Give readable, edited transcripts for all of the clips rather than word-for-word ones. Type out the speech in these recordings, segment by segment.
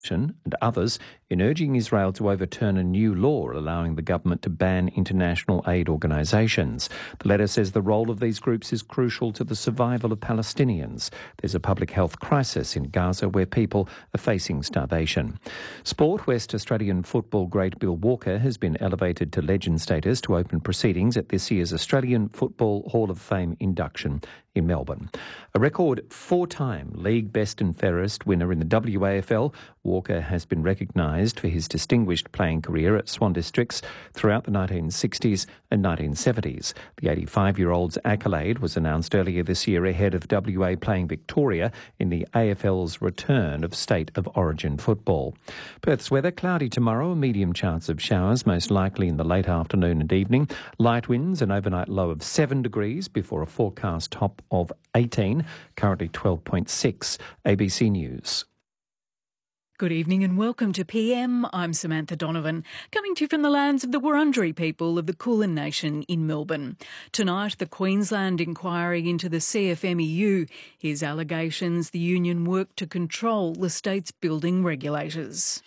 and others in urging Israel to overturn a new law allowing the government to ban international aid organisations. The letter says the role of these groups is crucial to the survival of Palestinians. There's a public health crisis in Gaza where people are facing starvation. Sport. West Australian football great Bill Walker has been elevated to legend status to open proceedings at this year's Australian Football Hall of Fame induction in Melbourne. A record 4-time league best and fairest winner in the WAFL, Walker has been recognised for his distinguished playing career at Swan Districts throughout the 1960s and 1970s. The 85-year-old's accolade was announced earlier this year ahead of WA playing Victoria in the AFL's return of state of origin football. Perth's weather, cloudy tomorrow, a medium chance of showers, most likely in the late afternoon and evening. Light winds, an overnight low of 7 degrees before a forecast top of 18, currently 12.6. ABC News. Good evening and welcome to PM. I'm Samantha Donovan, coming to you from the lands of the Wurundjeri people of the Kulin Nation in Melbourne. Tonight, the Queensland inquiry into the CFMEU. Here's allegations the union worked to control the state's building regulators.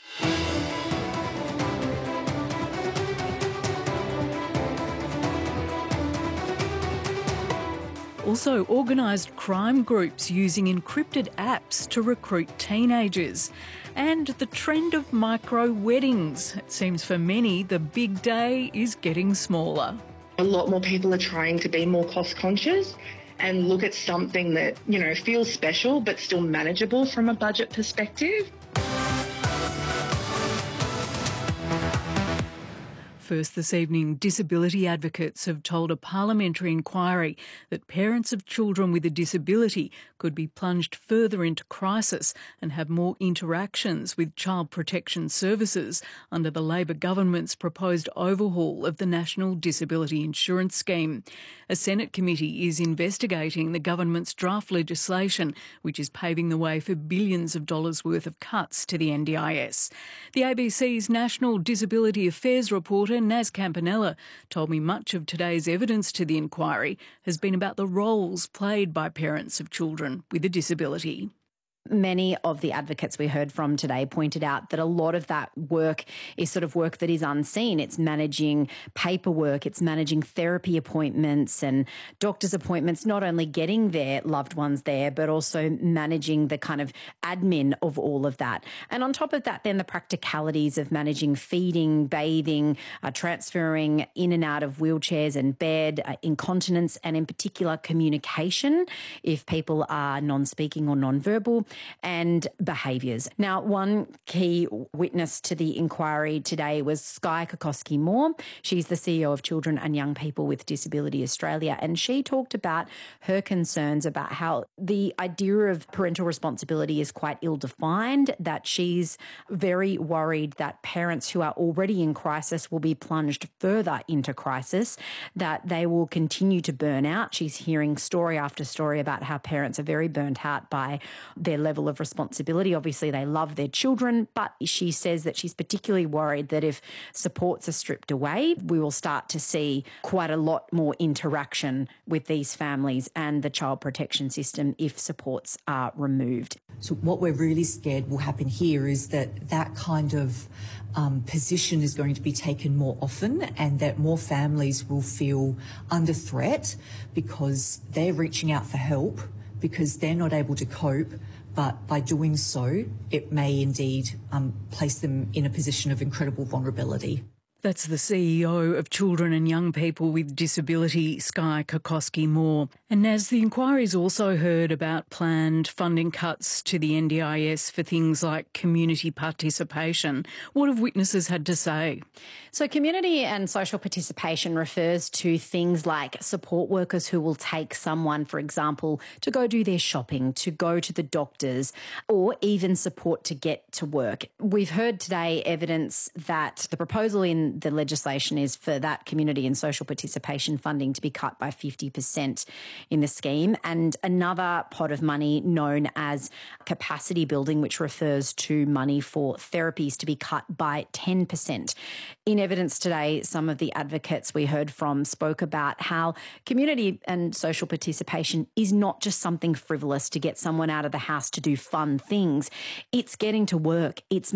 Also, organised crime groups using encrypted apps to recruit teenagers. And the trend of micro-weddings. It seems for many the big day is getting smaller. A lot more people are trying to be more cost conscious and look at something that, feels special but still manageable from a budget perspective. First this evening, disability advocates have told a parliamentary inquiry that parents of children with a disability could be plunged further into crisis and have more interactions with child protection services under the Labor government's proposed overhaul of the National Disability Insurance Scheme. A Senate committee is investigating the government's draft legislation, which is paving the way for billions of dollars worth of cuts to the NDIS. The ABC's National Disability Affairs reporter Naz Campanella told me much of today's evidence to the inquiry has been about the roles played by parents of children with a disability. Many of the advocates we heard from today pointed out that a lot of that work is sort of work that is unseen. It's managing paperwork, it's managing therapy appointments and doctor's appointments, not only getting their loved ones there, but also managing the kind of admin of all of that. And on top of that, then the practicalities of managing feeding, bathing, transferring in and out of wheelchairs and bed, incontinence, and in particular communication, if people are non-speaking or non-verbal, and behaviours. Now, one key witness to the inquiry today was Skye Kokoski-Moore. She's the CEO of Children and Young People with Disability Australia, and she talked about her concerns about how the idea of parental responsibility is quite ill-defined, that she's very worried that parents who are already in crisis will be plunged further into crisis, that they will continue to burn out. She's hearing story after story about how parents are very burnt out by their level of responsibility. Obviously, they love their children, but she says that she's particularly worried that if supports are stripped away, we will start to see quite a lot more interaction with these families and the child protection system if supports are removed. So what we're really scared will happen here is that that kind of position is going to be taken more often and that more families will feel under threat because they're reaching out for help because they're not able to cope. But by doing so, it may indeed place them in a position of incredible vulnerability. That's the CEO of Children and Young People with Disability, Skye Kokoski-Moore. And as the inquiry's also heard about planned funding cuts to the NDIS for things like community participation, what have witnesses had to say? So community and social participation refers to things like support workers who will take someone, for example, to go do their shopping, to go to the doctors, or even support to get to work. We've heard today evidence that the proposal in and the legislation is for that community and social participation funding to be cut by 50% in the scheme, and another pot of money known as capacity building, which refers to money for therapies, to be cut by 10%. In evidence today, some of the advocates we heard from spoke about how community and social participation is not just something frivolous to get someone out of the house to do fun things. It's getting to work. It's